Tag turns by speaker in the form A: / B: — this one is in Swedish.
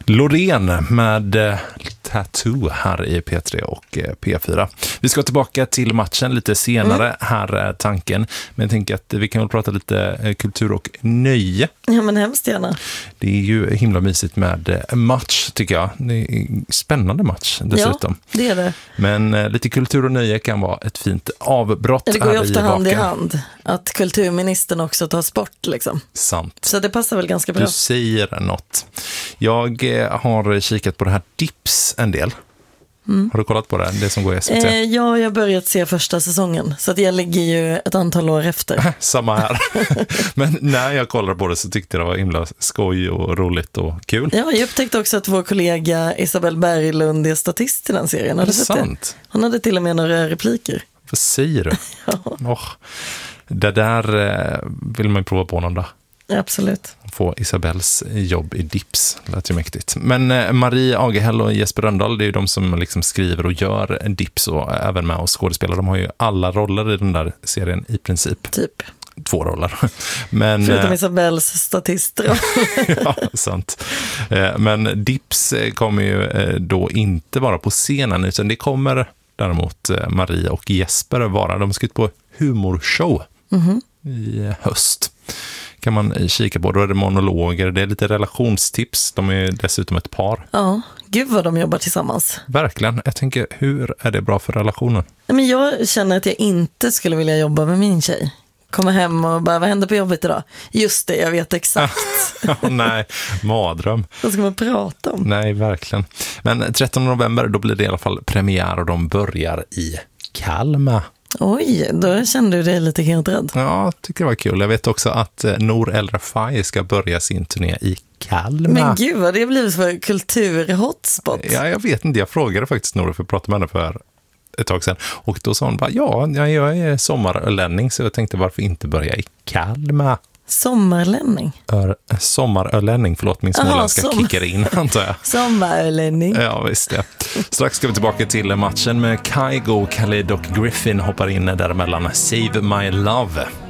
A: Loreen med Tattoo här i P3 och P4. Vi ska tillbaka till matchen lite senare, här är tanken. Men jag tänker att vi kan väl prata lite kultur och nöje.
B: Ja, men hemskt gärna.
A: Det är ju himla mysigt med match, tycker jag. Det är en spännande match dessutom.
B: Ja, det är det.
A: Men lite kultur och nöje kan vara ett fint avbrott.
B: Det går ju ofta hand i
A: baka.
B: hand. Att kulturministern också tar sport, liksom.
A: Sant.
B: Så det passar väl ganska bra.
A: Du säger något. Jag har kikat på det här Dips en del. Har du kollat på det som går i SVT?
B: Ja, jag har börjat se första säsongen. Så att jag ligger ju ett antal år efter.
A: Samma här. Men när jag kollade på det så tyckte jag det var himla skoj och roligt och kul.
B: Ja, jag upptäckte också att vår kollega Isabel Berglund är statist i den serien. Har du sett
A: sant?
B: det? Hon hade till och med några repliker.
A: Vad säger du?
B: Ja.
A: Det där vill man ju prova på någon dag.
B: Absolut.
A: Få Isabels jobb i Dips. Det lät ju mäktigt. Men Marie Agehäll och Jesper Rönndahl, det är ju de som liksom skriver och gör Dips och även med oss skådespelare. De har ju alla roller i den där serien i princip.
B: Typ.
A: 2 roller. Men,
B: förutom Isabels statister.
A: ja, sant. Men Dips kommer ju då inte vara på scenen, utan det kommer däremot Marie och Jesper vara. De ska ut på humorshow i höst. Kan man kika på. Då är det monologer, det är lite relationstips. De är dessutom ett par.
B: Ja, gud vad de jobbar tillsammans.
A: Verkligen. Jag tänker, hur är det bra för relationen?
B: Men jag känner att jag inte skulle vilja jobba med min tjej. Komma hem och bara, vad händer på jobbet idag? Just det, jag vet exakt.
A: Nej, madröm.
B: Vad ska man prata om?
A: Nej, verkligen. Men 13 november, då blir det i alla fall premiär och de börjar i Kalmar.
B: Oj, då kände du dig lite helt rädd.
A: Ja, jag tycker det var kul. Jag vet också att Nour El Refai ska börja sin turné i Kalmar.
B: Men gud, vad det blivit för kulturhotspot.
A: Ja, jag vet inte. Jag frågade faktiskt Nour för att prata med henne för ett tag sedan. Och då sa hon bara, ja, jag är sommarölänning, så jag tänkte varför inte börja i Kalmar.
B: Sommarlänning?
A: Sommarölänning, förlåt, min småländska kickar in, antar jag.
B: Sommarölänning.
A: Ja, visst det. Strax ska vi tillbaka till matchen med Kygo, Khalid och Griffin hoppar in däremellan. Save My Love.